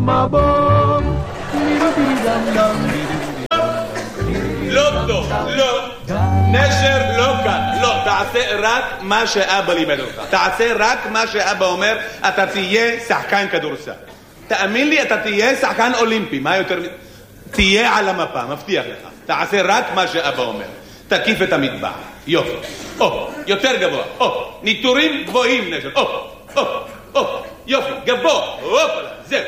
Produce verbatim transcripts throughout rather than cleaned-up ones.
לא טוב, לא. נשר לא כאן. לא, תעשה רק מה שאבא לימד אותך. תעשה רק מה שאבא אומר, אתה תהיה שחקן כדורסל. תאמין לי, אתה תהיה שחקן אולימפי. מה יותר... תהיה על המפה, מבטיח לך. תעשה רק מה שאבא אומר. תקיף את המטבח. יופי. או, יותר גבוה. או, ניטורים גבוהים, נשר. או, או, או, יופי, גבוה. אופלה, זהו.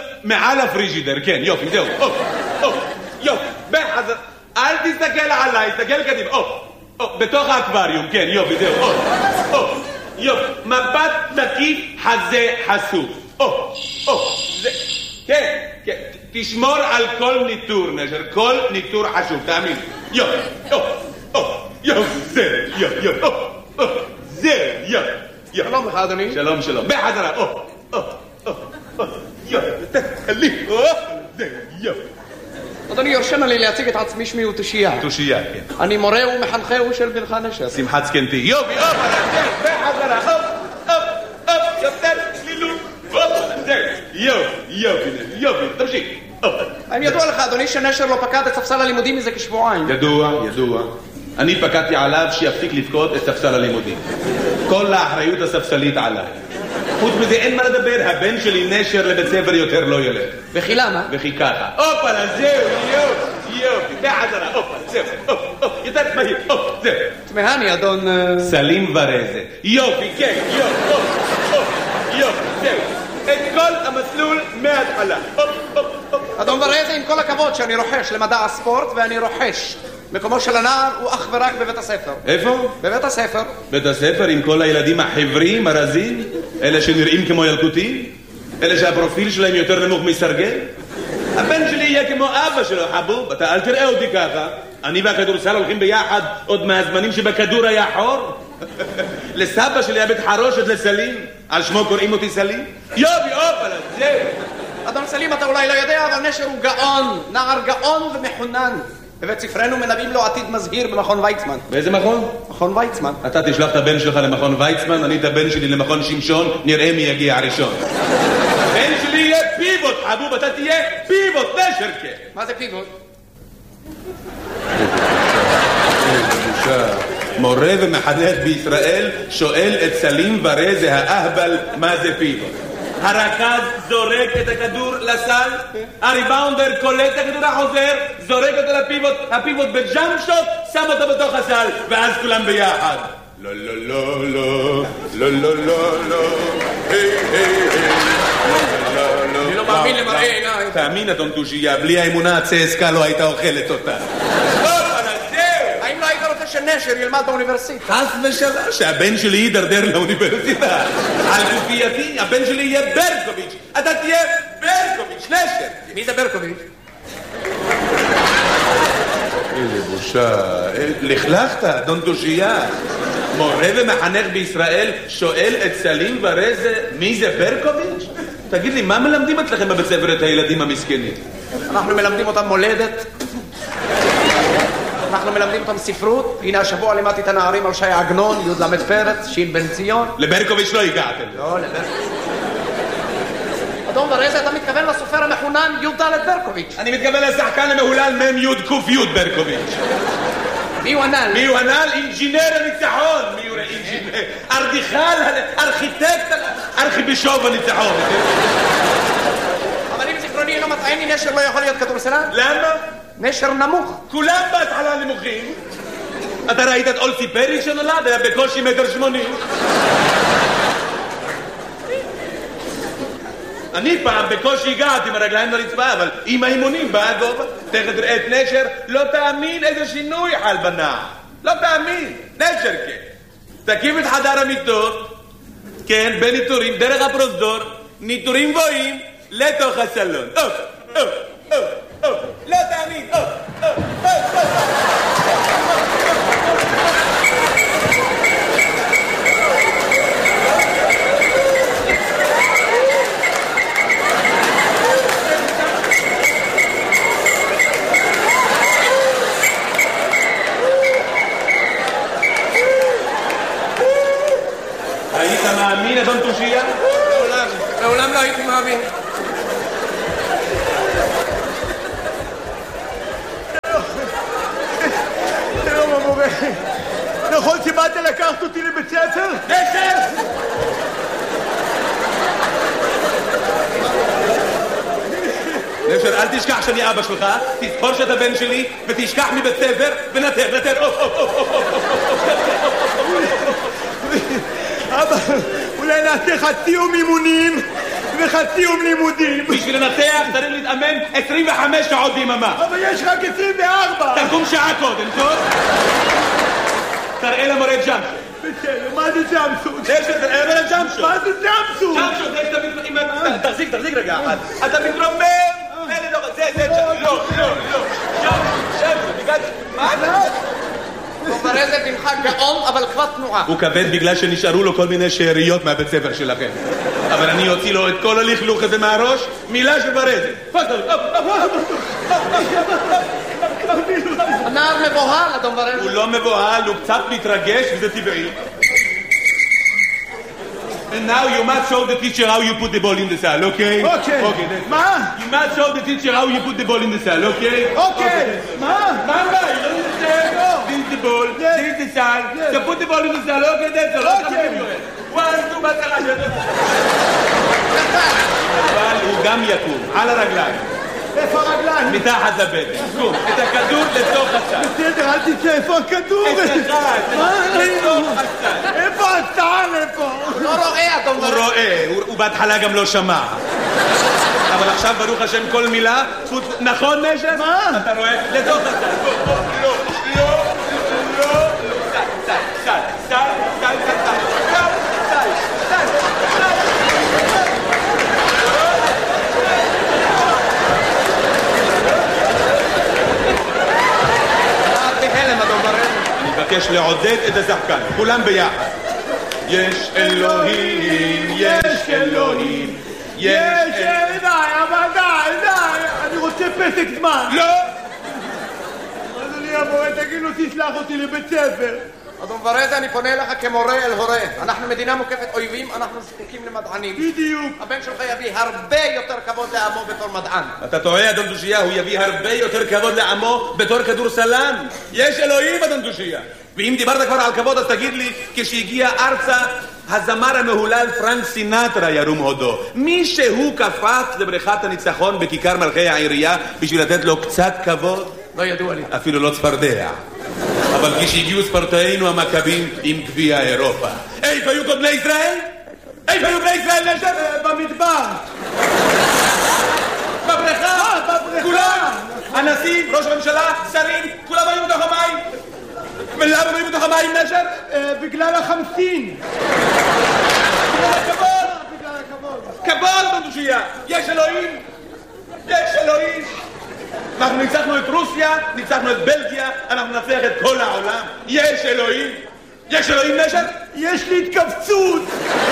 מעל הפריג'ידר, כן, יופי, זהו. או, או, יופי. בחזר. אל תסתכל עליי, תסתכל קדימה. או, או, בתוך האקווריום, כן, יופי, זהו. או, או, יופי. מבט תקיף, חזה חשוף. או, או, זה... כן, כן. תשמור על כל ניטור, נשר. כל ניטור חשוב, תאמין. יופי, או, או, יופי, זהו, יופי, יופי. או, או, זהו, יופי. שלום לך, אדוני. שלום, שלום. בחזרה, או, או, או, או, יופי. תתקלי, או, זהו, יופי. אדוני, יורשנה לי להציג את עצמי, שמי הוא תושייה. תושייה, כן. אני מורה ומחנכהו של בנך נשר. שמחת זקנתי. יופי, אופ, בחזרה, אופ, אופ, אופ, יותר צלילות. אופ, זהו, יופי, יופי, יופי, תמשיך. האם ידוע לך, אדוני, שנשר לא פקד את ספסל הלימודים מזה כשבועיים? ידוע, ידוע. אני פקדתי עליו שיפסיק לפקוד את ספסל הלימודים. כל האחריות הספסלית עליי. חוץ מזה אין מה לדבר, הבן שלי נשר לבית ספר יותר לא ילך. וכי למה? וכי ככה. אופלה, זהו, יופי, יופי, בחזרה, אופלה, זהו, אופ, יותר מהיר, אופ, זהו. תמהני, אדון... סלים ורזה. יופי, כן, יופי, אופ, אופ, יופי, זהו. את כל המסלול מההתחלה. אופ, אופ, אופ. אדון ורזה, עם כל הכבוד שאני רוחש למדע הספורט, ואני רוחש. מקומו של הנער הוא אך ורק בבית הספר. איפה? בבית הספר. בית הספר עם כל הילדים החברים, הרזים? אלה שנראים כמו ילקוטים? אלה שהפרופיל שלהם יותר נמוך מסרגל? הבן שלי יהיה כמו אבא שלו, חבוב. אתה אל תראה אותי ככה. אני והכדורסל הולכים ביחד עוד מהזמנים שבכדור היה חור. לסבא שלי היה בית חרושת לסלים. על שמו קוראים אותי סלים? יובי, אופלה, זהו. אדון סלים, אתה אולי לא יודע, אבל נשר הוא גאון. נער גאון ומחונן. בבית ספרנו מנבאים לו עתיד מזהיר במכון ויצמן. באיזה מכון? מכון ויצמן. אתה תשלח את הבן שלך למכון ויצמן, אני את הבן שלי למכון שמשון, נראה מי יגיע הראשון. הבן שלי יהיה פיבוט, חבוב, אתה תהיה פיבוט, נשרקה. מה זה פיבוט? מורה ומחנך בישראל שואל את סלים ורזה האהבל מה זה פיבוט. הרכז זורק את הכדור לסל, הריבאונדר קולט את הכדור החוזר, זורק אותו לפיבוט, הפיבוט בג'אמפ שוט, שם אותו בתוך הסל, ואז כולם ביחד. לא, לא, לא, לא, לא, לא, לא, לא, היי, היי, היי, לא, לא, אני לא מאמין למראה עיניי. תאמין, אדון תושייה, בלי האמונה הצסקה לא הייתה אוכלת אותה. האם לא היית רוצה שנשר ילמד באוניברסיטה? חס ושלום, שהבן שלי יידרדר לאוניברסיטה. על גופייתי, הבן שלי יהיה ברקוביץ'. אתה תהיה ברקוביץ', נשר. מי זה ברקוביץ'? איזה בושה. לכלכת, אדון תושייה. מורה ומחנך בישראל שואל את סלים ורזה מי זה ברקוביץ'? תגיד לי, מה מלמדים אצלכם בבית ספר את הילדים המסכנים? אנחנו מלמדים אותם מולדת. אנחנו מלמדים אותם ספרות. הנה השבוע לימדתי את הנערים על שי עגנון, י' למד פרץ, שין בן ציון. לברקוביץ' לא הגעתם. לא, לברקוביץ'. אדון ורזה, אתה מתכוון לסופר המחונן י' ד' ברקוביץ'. אני מתכוון לשחקן המהולל מ' י' ק' י' ברקוביץ'. מי הוא הנ"ל? מי הוא הנ"ל? אינג'ינר הניצחון. מי הוא אינג'ינר? ארדיכל, ארכיטקט, ארכיבישוף הניצחון. אבל אם זיכרוני אינו מטעני, נשר לא יכול להיות כדורסלן? למה? נשר נמוך. כולם בהתחלה נמוכים. אתה ראית את אולסי פרי שנולד? היה בקושי מטר שמונים. אני פעם בקושי הגעתי עם הרגליים לרצפה, אבל עם האימונים בא הגובה. תכף תראה את נשר, לא תאמין איזה שינוי חל בנער. לא תאמין, נשר כן. תקים את חדר המיטות, כן, בניטורים, דרך הפרוזדור, ניטורים גבוהים, לתוך הסלון. אוף, אוף, אוף, אוף, לא תאמין, אוף, אוף, אוף, אוף. היית מאמין, אדון תושייה? לעולם, לעולם לא הייתי מאמין. לקחת אותי לבית ספר? נשר! נשר, אל תשכח שאני אבא שלך, תזכור שאתה בן שלי, ותשכח מבית ספר, ונתר, נתר, אוף, אוף, אוף, אוף, אבא, אולי נעשה חצי יום אימונים וחצי יום לימודים. בשביל לנתח צריך להתאמן עשרים וחמש שעות ביממה. אבל יש רק עשרים וארבע. תקום שעה קודם, טוב? תראה למורה ג'אמשו. בסדר, מה זה ג'אמשו? תראה למורה ג'אמשו. מה זה ג'אמשו? ג'אמשו, זה שאתה מתרומם. תחזיק, תחזיק רגע אחד. אתה מתרומם. זה, זה, לא, לא, לא. ג'אמשו, בגלל... מה? דומברזה בנך גאון, אבל כבר תנועה. הוא כבד בגלל שנשארו לו כל מיני שאריות מהבית ספר שלכם. אבל אני אוציא לו את כל הלכלוך הזה מהראש, מילה של ברזל. הנער מבוהל, הדומברזה. הוא לא מבוהל, הוא קצת מתרגש, וזה טבעי. And now you must show the teacher how you put the ball in the cell, okay? Okay. Okay, then. מה? You must show the teacher how you put the ball in the cell, okay? אוקיי. מה? Mama, you don't understand? This is the ball, this is the cell. So put the ball in the cell, okay, that's all. Okay. One, two, בהתחלה. אבל הוא גם יקום, על הרגליים. איפה הרגליים? מתחת לבטן. קום, את הכדור לתוך הסל. בסדר, אל תצא, איפה הכדור? את הסל, לתוך הסל. איפה הסל? איפה? לא רואה, הוא הדומברזה. רואה, הוא הוא בהתחלה גם לא שמע. אבל עכשיו ברוך השם כל מילה, חוץ... נכון נשר? מה? אתה רואה? לתוך הסל. בוא, בוא, לא, לא, לא, לא. סל, סל, סל, סל, סל, סל, סל, סל, סל, סל. אני מבקש לעודד את השחקן, כולם ביחד. יש אלוהים, יש אלוהים, יש אלוהים. די, אבל די, די. אני רוצה פסק זמן. לא! אדוני המורה, תגיד לו, תשלח אותי לבית ספר. הדומברזה, אני פונה אליך כמורה אל הורה. אנחנו מדינה מוקפת אויבים, אנחנו זקוקים למדענים. בדיוק. הבן שלך יביא הרבה יותר כבוד לעמו בתור מדען. אתה טועה, אדון דושייה, הוא יביא הרבה יותר כבוד לעמו בתור כדורסלן. יש אלוהים, אדון דושייה. ואם דיברת כבר על כבוד, אז תגיד לי, כשהגיע ארצה, הזמר המהולל פרנק סינטרה ירום הודו. מי שהוא קפץ לבריכת הניצחון בכיכר מלכי העירייה בשביל לתת לו קצת כבוד? לא ידוע לי. אפילו לא צפרדע. אבל כשהגיעו ספורטאינו המכבים עם גביע אירופה. איפה היו קודמי ישראל? איפה היו בני ישראל נשר? במדבר. בבריכה? כולם! הנשיא, ראש הממשלה, שרים, כולם היו בתוך המים. ולמה היו בתוך המים נשר? בגלל החמסין. בגלל הכבוד. בגלל הכבוד. כבוד בנדושייה. יש אלוהים. יש אלוהים. אנחנו ניצחנו את רוסיה, ניצחנו את בלגיה, אנחנו נצליח את כל העולם. יש אלוהים. יש אלוהים נשר? יש לי התכווצות.